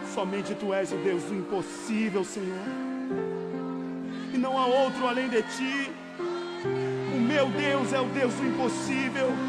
Somente Tu és o Deus do impossível, Senhor, e não há outro além de Ti. O meu Deus é o Deus do impossível.